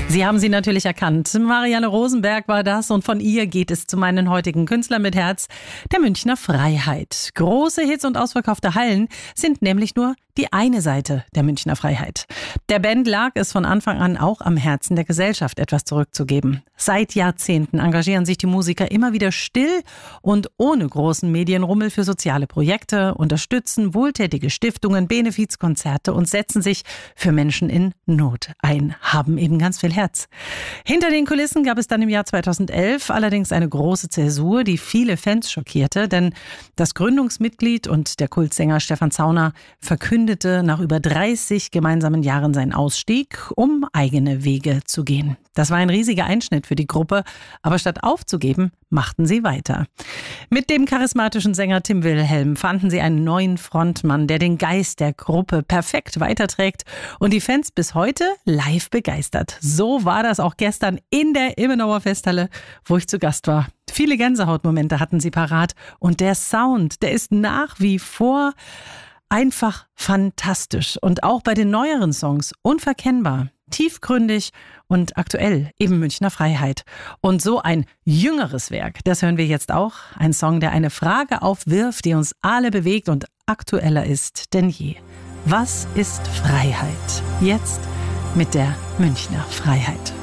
Sie haben sie natürlich erkannt. Marianne Rosenberg war das und von ihr geht es zu meinen heutigen Künstlern mit Herz, der Münchner Freiheit. Große Hits und ausverkaufte Hallen sind nämlich nur die eine Seite der Münchner Freiheit. Der Band lag es von Anfang an auch am Herzen der Gesellschaft, etwas zurückzugeben. Seit Jahrzehnten engagieren sich die Musiker immer wieder still und ohne großen Medienrummel für soziale Projekte, unterstützen wohltätige Stiftungen, Benefizkonzerte und setzen sich für Menschen in Not ein, haben eben ganz viel Herz. Hinter den Kulissen gab es dann im Jahr 2011 allerdings eine große Zäsur, die viele Fans schockierte, denn das Gründungsmitglied und der Kultsänger Stefan Zauner verkündete nach über 30 gemeinsamen Jahren seinen Ausstieg, um eigene Wege zu gehen. Das war ein riesiger Einschnitt für die Gruppe, aber statt aufzugeben, machten sie weiter. Mit dem charismatischen Sänger Tim Wilhelm fanden sie einen neuen Frontmann, der den Geist der Gruppe perfekt weiterträgt und die Fans bis heute live begeistert. So war das auch gestern in der Immenauer Festhalle, wo ich zu Gast war. Viele Gänsehautmomente hatten sie parat und der Sound, der ist nach wie vor einfach fantastisch und auch bei den neueren Songs unverkennbar, tiefgründig und aktuell eben Münchner Freiheit. Und so ein jüngeres Werk, das hören wir jetzt auch, ein Song, der eine Frage aufwirft, die uns alle bewegt und aktueller ist denn je. Was ist Freiheit? Jetzt mit der Münchner Freiheit.